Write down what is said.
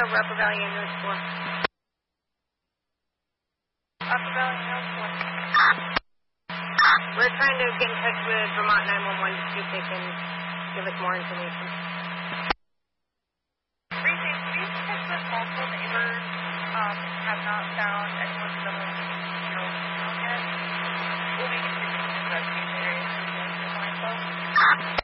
over Upper Valley Ambulance 4. Upper Valley Ambulance 4. We're trying to get in touch with Vermont 911 to see if they can give us more information. Reese, we checked with multiple neighbors, have not found anyone in the home yet. We'll be continuing to investigate the area to find folks.